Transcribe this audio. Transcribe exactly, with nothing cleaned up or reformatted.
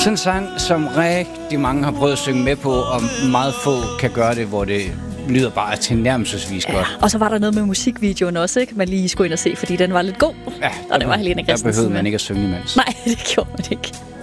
Sådan en sang, som rigtig mange har prøvet at synge med på, og meget få kan gøre det, hvor det lyder bare tilnærmelsesvis ja, godt. Og så var der noget med musikvideoen også, ikke? Man lige skulle ind og se, fordi den var lidt god. Ja, og det var Helena Christensen. Der behøvede man ikke at synge imens. Nej, det gjorde man ikke.